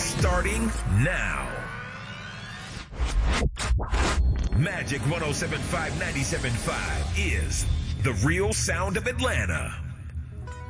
starting now. Magic 107.5, 97.5 is the real sound of Atlanta.